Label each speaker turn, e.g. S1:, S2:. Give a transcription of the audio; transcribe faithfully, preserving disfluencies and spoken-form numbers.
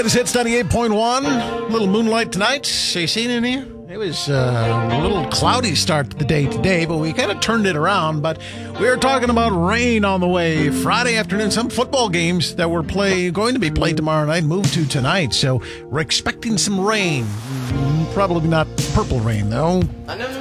S1: It's Hits ninety-eight point one. A little moonlight tonight. So you seen it in here? It was uh, a little cloudy start to the day today, but we kind of turned it around. But we are talking about rain on the way. Friday afternoon, some football games that were play going to be played tomorrow night moved to tonight. So we're expecting some rain. Probably not purple rain, though.
S2: I never